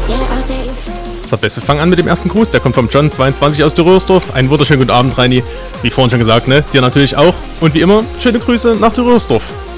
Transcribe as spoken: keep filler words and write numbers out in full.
So, Best, wir fangen an mit dem ersten Gruß. Der kommt vom John zweiundzwanzig aus Dürrörsdorf. Einen wunderschönen guten Abend, Reini. Wie vorhin schon gesagt, ne? Dir natürlich auch. Und wie immer, schöne Grüße nach Dürrörsdorf.